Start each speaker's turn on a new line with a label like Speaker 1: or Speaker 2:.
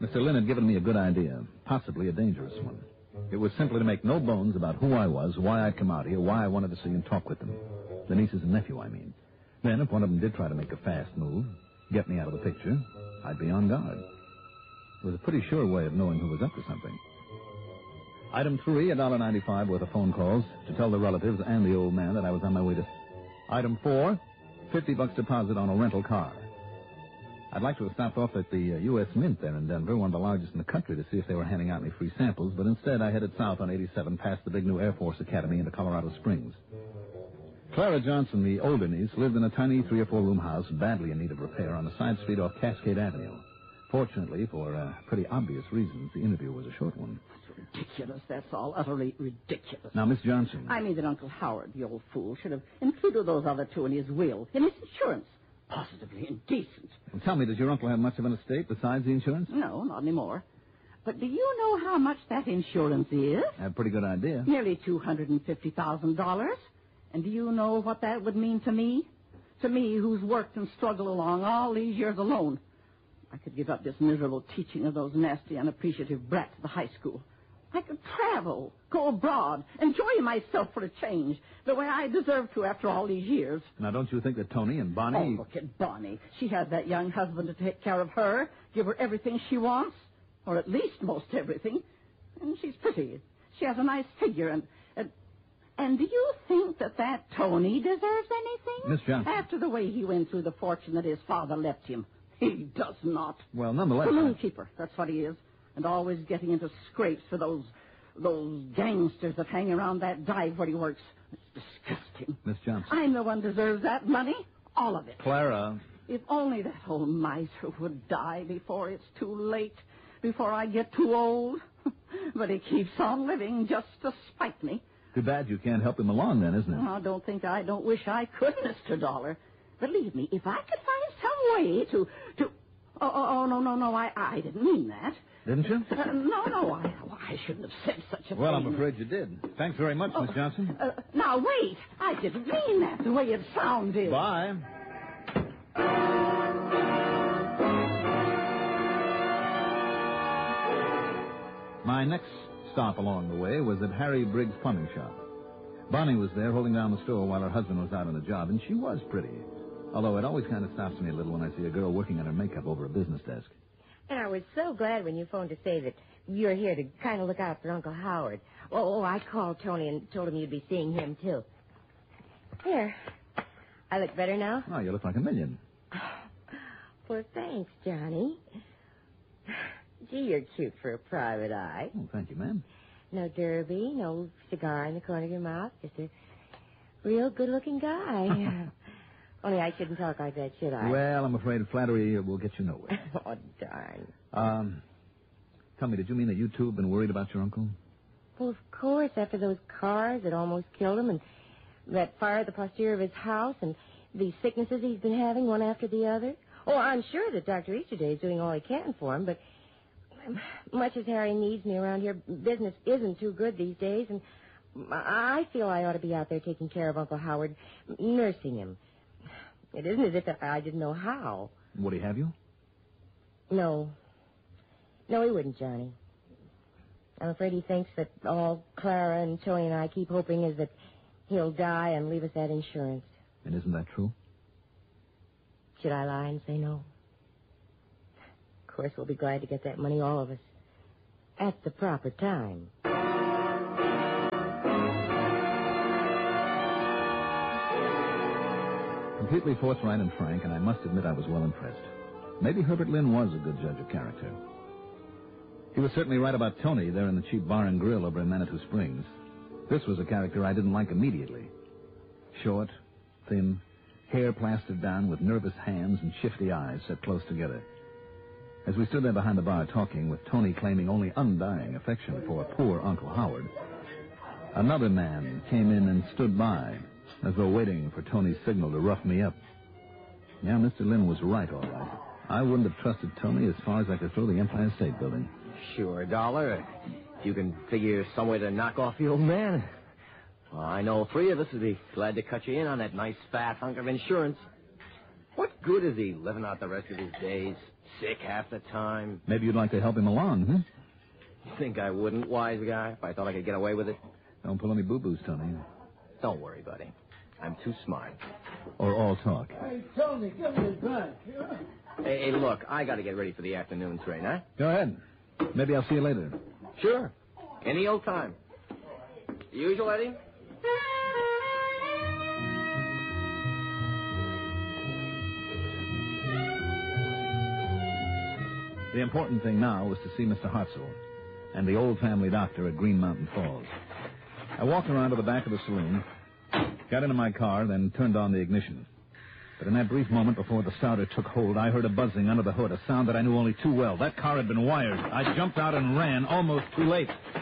Speaker 1: Mr. Lynn had given me a good idea, possibly a dangerous one. It was simply to make no bones about who I was, why I'd come out here, why I wanted to see and talk with them. The nieces and nephew, I mean. Then, if one of them did try to make a fast move, get me out of the picture, I'd be on guard. It was a pretty sure way of knowing who was up to something. Item 3, $1.95 worth of phone calls to tell the relatives and the old man that I was on my way to... Item 4, $50 deposit on a rental car. I'd like to have stopped off at the U.S. Mint there in Denver, one of the largest in the country, to see if they were handing out any free samples, but instead I headed south on 87 past the big new Air Force Academy into Colorado Springs. Clara Johnson, the older niece, lived in a tiny 3 or 4 room house badly in need of repair on a side street off Cascade Avenue. Fortunately, for pretty obvious reasons, the interview was a short one.
Speaker 2: It's ridiculous, that's all. Utterly ridiculous.
Speaker 1: Now, Miss Johnson...
Speaker 2: I mean that Uncle Howard, the old fool, should have included those other two in his will, in his insurance. Positively indecent.
Speaker 1: Well, tell me, does your uncle have much of an estate besides the insurance?
Speaker 2: No, not anymore. But do you know how much that insurance is?
Speaker 1: I have a pretty good idea.
Speaker 2: Nearly $250,000. And do you know what that would mean to me? To me, who's worked and struggled along all these years alone. I could give up this miserable teaching of those nasty, unappreciative brats at the high school. I could travel, go abroad, enjoy myself for a change, the way I deserve to after all these years.
Speaker 1: Now, don't you think that Tony and Bonnie...
Speaker 2: Oh, look at Bonnie. She has that young husband to take care of her, give her everything she wants, or at least most everything. And she's pretty. She has a nice figure, and do you think that Tony deserves anything?
Speaker 1: Miss Johnson.
Speaker 2: After the way he went through the fortune that his father left him. He does not.
Speaker 1: Well, nonetheless...
Speaker 2: Saloon keeper, that's what he is. And always getting into scrapes for those gangsters that hang around that dive where he works. It's disgusting.
Speaker 1: Miss Johnson.
Speaker 2: I'm the one who deserves that money. All of it.
Speaker 1: Clara.
Speaker 2: If only that old miser would die before it's too late, before I get too old. But he keeps on living just to spite me.
Speaker 1: Too bad you can't help him along then, isn't it?
Speaker 2: I don't wish I could, Mr. Dollar. Believe me, if I could find some way to... Oh, no, I didn't mean that.
Speaker 1: Didn't you?
Speaker 2: No, I shouldn't have said such a thing.
Speaker 1: Well, I'm afraid you did. Thanks very much, Miss Johnson.
Speaker 2: Now, wait. I didn't mean that the way it sounded.
Speaker 1: Bye. My next stop along the way was at Harry Briggs' plumbing shop. Bonnie was there holding down the store while her husband was out on the job, and she was pretty. Although it always kind of stops me a little when I see a girl working on her makeup over a business desk.
Speaker 3: And I was so glad when you phoned to say that you're here to kind of look out for Uncle Howard. Oh, I called Tony and told him you'd be seeing him, too. Here. I look better now?
Speaker 1: Oh, you look like a million.
Speaker 3: Well, thanks, Johnny. Gee, you're cute for a private eye.
Speaker 1: Oh, thank you, ma'am.
Speaker 3: No derby, no cigar in the corner of your mouth. Just a real good-looking guy. Only I shouldn't talk like that, should I?
Speaker 1: Well, I'm afraid flattery will get you nowhere.
Speaker 3: Oh, darn.
Speaker 1: Tell me, did you mean that you two have been worried about your uncle?
Speaker 3: Well, of course, after those cars that almost killed him and that fire at the posterior of his house and these sicknesses he's been having one after the other. Oh, I'm sure that Dr. Easterday is doing all he can for him, but much as Harry needs me around here, business isn't too good these days, and I feel I ought to be out there taking care of Uncle Howard, nursing him. It isn't as if I didn't know how.
Speaker 1: Would he have you?
Speaker 3: No, he wouldn't, Johnny. I'm afraid he thinks that all Clara and Tony and I keep hoping is that he'll die and leave us that insurance.
Speaker 1: And isn't that true?
Speaker 3: Should I lie and say no? Of course, we'll be glad to get that money, all of us, at the proper time.
Speaker 1: Completely forthright and frank, and I must admit I was well impressed. Maybe Herbert Lynn was a good judge of character. He was certainly right about Tony there in the cheap bar and grill over in Manitou Springs. This was a character I didn't like immediately. Short, thin, hair plastered down with nervous hands and shifty eyes set close together. As we stood there behind the bar talking, with Tony claiming only undying affection for poor Uncle Howard, another man came in and stood by, as though waiting for Tony's signal to rough me up. Yeah, Mr. Lynn was right, all right. I wouldn't have trusted Tony as far as I could throw the Empire State Building.
Speaker 4: Sure, Dollar. If you can figure some way to knock off the old man. Well, I know 3 of us would be glad to cut you in on that nice fat hunk of insurance. What good is he living out the rest of his days, sick half the time.
Speaker 1: Maybe you'd like to help him along, huh?
Speaker 4: You think I wouldn't, wise guy, if I thought I could get away with it?
Speaker 1: Don't pull any boo-boos, Tony.
Speaker 4: Don't worry, buddy. I'm too smart.
Speaker 1: Or all talk.
Speaker 5: Hey, Tony, give me a drink.
Speaker 4: Hey, look, I got to get ready for the afternoon train, huh?
Speaker 1: Go ahead. Maybe I'll see you later.
Speaker 4: Sure. Any old time. Usual, Eddie?
Speaker 1: The important thing now was to see Mr. Hartzell and the old family doctor at Green Mountain Falls. I walked around to the back of the saloon, got into my car, then turned on the ignition. But in that brief moment before the starter took hold, I heard a buzzing under the hood, a sound that I knew only too well. That car had been wired. I jumped out and ran, almost too late.